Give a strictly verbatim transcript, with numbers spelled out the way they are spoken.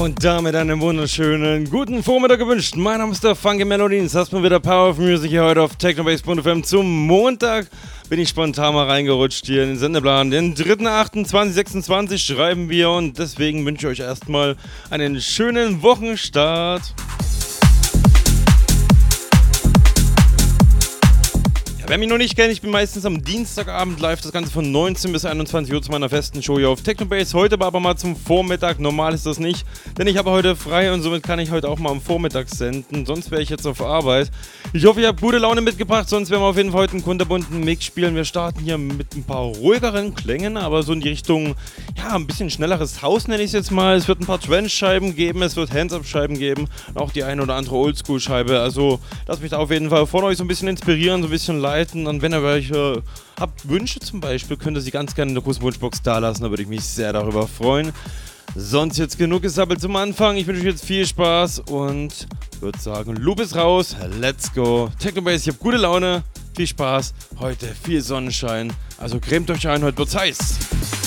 Und damit einen wunderschönen guten Vormittag gewünscht. Mein Name ist der Funky Melodies. Das ist mal wieder Power of Music hier heute auf Technobase Punkt F M. Zum Montag bin ich spontan mal reingerutscht hier in den Sendeplan. Den dritten achten zweitausendsechsundzwanzig schreiben wir und deswegen wünsche ich euch erstmal einen schönen Wochenstart. Wer mich noch nicht kennt, ich bin meistens am Dienstagabend live, das Ganze von neunzehn bis einundzwanzig Uhr zu meiner festen Show hier auf Technobase. Heute aber mal zum Vormittag, normal ist das nicht, denn ich habe heute frei und somit kann ich heute auch mal am Vormittag senden, sonst wäre ich jetzt auf Arbeit. Ich hoffe, ihr habt gute Laune mitgebracht, sonst werden wir auf jeden Fall heute einen kunterbunten Mix spielen. Wir starten hier mit ein paar ruhigeren Klängen, aber so in die Richtung, ja, ein bisschen schnelleres Haus nenne ich es jetzt mal. Es wird ein paar Trance-Scheiben geben, es wird Hands-Up-Scheiben geben, auch die eine oder andere Oldschool-Scheibe. Also lasst mich da auf jeden Fall von euch so ein bisschen inspirieren, so ein bisschen leiten. Und wenn ihr welche habt, Wünsche zum Beispiel, könnt ihr sie ganz gerne in der großen Wunschbox da lassen, da würde ich mich sehr darüber freuen. Sonst jetzt genug gesabbelt zum Anfang. Ich wünsche euch jetzt viel Spaß und würde sagen, Loop ist raus, let's go. Technobase, ich habe gute Laune, viel Spaß, heute viel Sonnenschein, also cremt euch ein, heute wird's heiß.